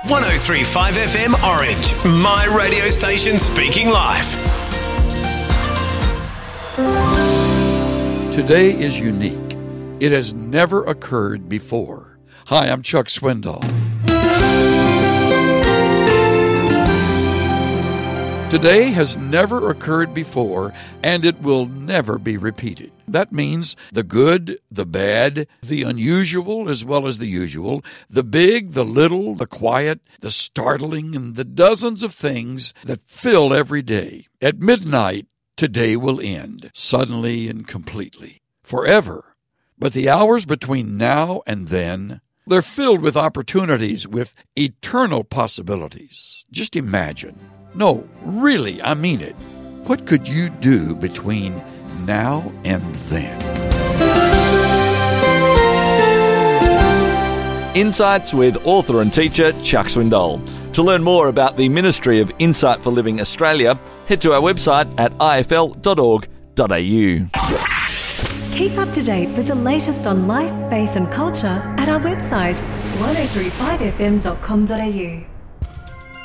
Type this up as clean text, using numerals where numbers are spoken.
103.5 FM Orange, my radio station speaking live. Today is unique. It has never occurred before. Hi, I'm Chuck Swindoll. Today has never occurred before, and it will never be repeated. That means the good, the bad, the unusual as well as the usual, the big, the little, the quiet, the startling, and the dozens of things that fill every day. At midnight, today will end, suddenly and completely, forever. But the hours between now and then, they're filled with opportunities, with eternal possibilities. Just imagine. No, really, I mean it. What could you do between now and then? Insights with author and teacher Chuck Swindoll. To learn more about the Ministry of Insight for Living Australia, head to our website at ifl.org.au. Keep up to date with the latest on life, faith and culture at our website 1035fm.com.au.